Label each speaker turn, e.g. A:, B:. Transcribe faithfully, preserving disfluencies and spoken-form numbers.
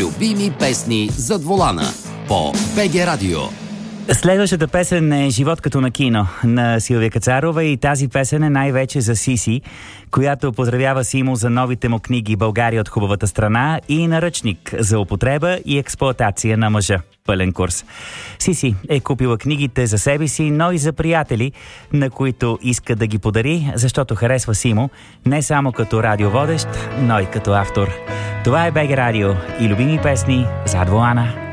A: Любими песни зад волана по БГ Радио.
B: Следващата песен е "Живот като на кино" на Силвия Кацарова и тази песен е най-вече за Сиси, която поздравява Симо за новите му книги "България от хубавата страна" и "Наръчник за употреба и експлоатация на мъжа". Пълен курс. Сиси е купила книгите за себе си, но и за приятели, на които иска да ги подари, защото харесва Симо не само като радиоводещ, но и като автор. Това е БГ Радио и любими песни зад волана.